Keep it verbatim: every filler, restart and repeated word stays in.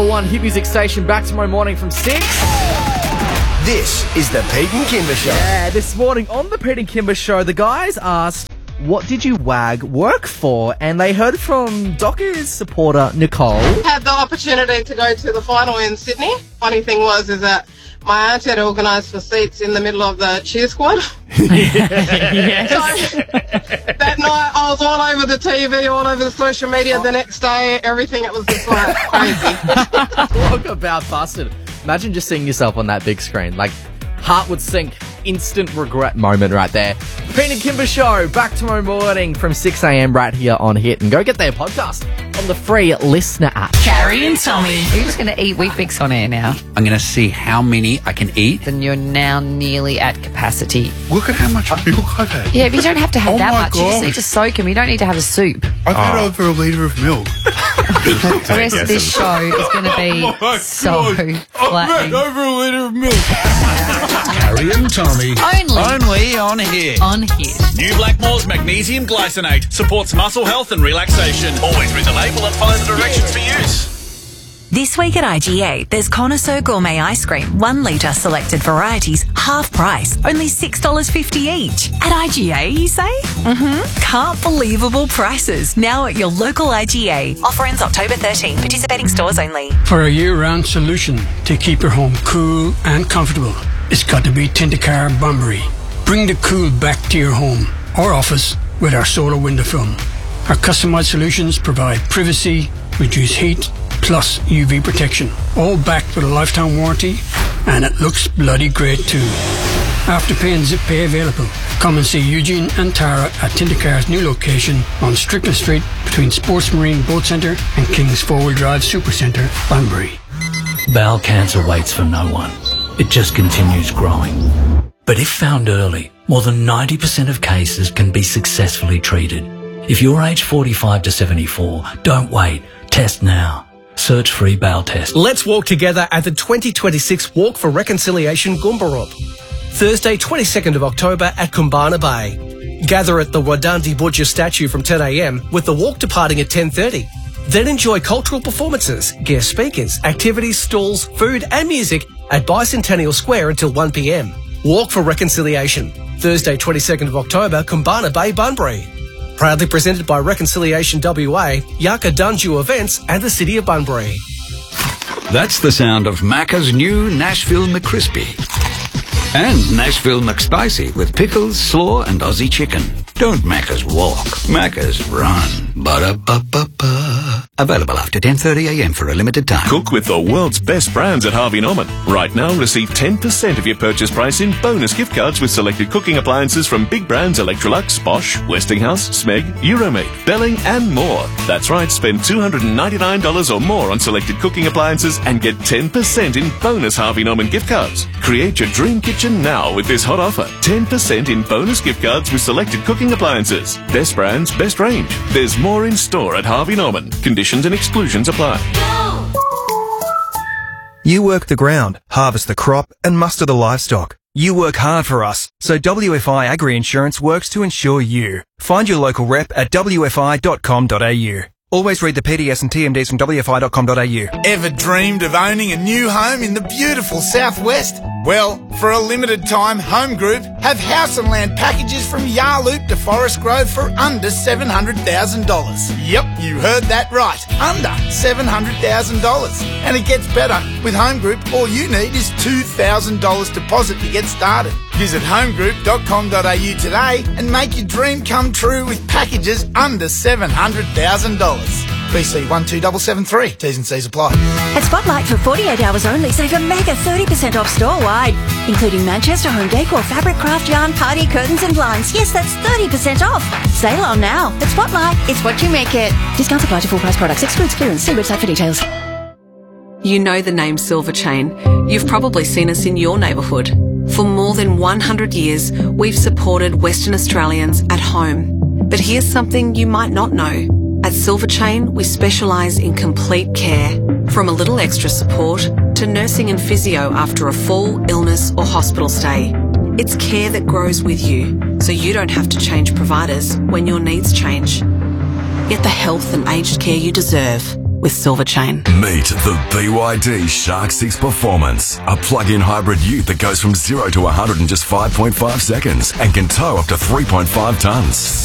one hit music station. Back tomorrow morning from six. This is the Pete and Kimber Show. Yeah, this morning on the Pete and Kimber Show, the guys asked, what did you wag work for? And they heard from Dockers supporter Nicole. Had the opportunity to go to the final in Sydney. Funny thing was is that my aunt had organised for seats in the middle of the cheer squad. Yes. So, that night I was all over the T V, all over the social media. The next day, everything, it was just like crazy. Talk about busted. Imagine just seeing yourself on that big screen. Like, heart would sink. Instant regret moment right there. Pete and Kimber Show, back tomorrow morning from six a.m. right here on Hit. And go get their podcast on the free listener app. Carrie and Tommy. You're just going to eat Weet-Bix on air now. I'm going to see how many I can eat. Then you're now nearly at capacity. Look at how much milk I've had. Yeah, but you don't have to have Oh that my much. You just God. need to soak them. You don't need to have a soup. I've had over a litre of milk. The rest of this show is going to be Oh my so God. I've had flattening. over a litre of milk. Carrie and Tommy. Only Only on here. on Hit. New Blackmore's Magnesium Glycinate supports muscle health and relaxation. Always read the label and follow the directions for use. This week at I G A, there's Connoisseur Gourmet Ice Cream, one litre selected varieties, half price, only six dollars fifty each. At I G A, you say? Mm-hmm. Can't believable prices, now at your local I G A. Offer ends October thirteenth, participating stores only. For a year-round solution to keep your home cool and comfortable, it's got to be Tintacar Bunbury. Bring the cool back to your home or office with our solar window film. Our customized solutions provide privacy, reduce heat, plus U V protection, all backed with a lifetime warranty, and it looks bloody great too. Afterpay and ZipPay available. Come and see Eugene and Tara at Tintacar's new location on Strickland Street between Sports Marine Boat Centre and King's Four-Wheel Drive Supercentre, Bunbury. Bowel cancer waits for no one. It just continues growing. But if found early, more than ninety percent of cases can be successfully treated. If you're aged forty-five to seventy-four, don't wait. Test now. Search free bowel test. Let's walk together at the twenty twenty-six Walk for Reconciliation Goombaroop. Thursday, twenty-second of October at Kumbana Bay. Gather at the Wadandi Butcher statue from ten a.m. with the walk departing at ten thirty. Then enjoy cultural performances, guest speakers, activities, stalls, food and music at Bicentennial Square until one p.m. Walk for Reconciliation. Thursday, twenty-second of October, Kumbana Bay, Bunbury. Proudly presented by Reconciliation W A, Yaka Dunju Events and the City of Bunbury. That's the sound of Macca's new Nashville McCrispy. And Nashville McSpicy with pickles, slaw and Aussie chicken. Don't Macca's walk, Macca's run. Ba-da-ba-ba-ba. Available after ten thirty a.m. for a limited time. Cook with the world's best brands at Harvey Norman. Right now, receive ten percent of your purchase price in bonus gift cards with selected cooking appliances from big brands Electrolux, Bosch, Westinghouse, Smeg, Euromate, Belling and more. That's right, spend two hundred ninety-nine dollars or more on selected cooking appliances and get ten percent in bonus Harvey Norman gift cards. Create your dream kitchen now with this hot offer. ten percent in bonus gift cards with selected cooking appliances. Best brands, best range. There's more in store at Harvey Norman. Conditions and exclusions apply. You work the ground, harvest the crop, and muster the livestock. You work hard for us, so W F I Agri Insurance works to insure you. Find your local rep at w f i dot com dot a u. Always read the P D S and T M Ds from w f i dot com dot a u. Ever dreamed of owning a new home in the beautiful southwest? Well, for a limited time, Home Group have house and land packages from Yarloop to Forest Grove for under seven hundred thousand dollars. Yep, you heard that right. Under seven hundred thousand dollars. And it gets better. With Home Group, all you need is two thousand dollars deposit to get started. Visit home group dot com dot a u today and make your dream come true with packages under seven hundred thousand dollars. B C one two seven seven three. T's and C's apply. At Spotlight for forty-eight hours only, save a mega thirty percent off store-wide, including Manchester Home Decor, fabric, craft, yarn, party, curtains and blinds. Yes, that's thirty percent off. Sale on now. At Spotlight, it's what you make it. Discounts apply to full price products. Excludes clearance. See website for details. You know the name Silver Chain. You've probably seen us in your neighbourhood. For more than one hundred years, we've supported Western Australians at home. But here's something you might not know. At Silver Chain, we specialise in complete care, from a little extra support to nursing and physio after a fall, illness or hospital stay. It's care that grows with you, so you don't have to change providers when your needs change. Get the health and aged care you deserve. with Silver Chain. Meet the B Y D Shark six Performance, a plug-in hybrid ute that goes from zero to one hundred in just five point five seconds and can tow up to three point five tonnes.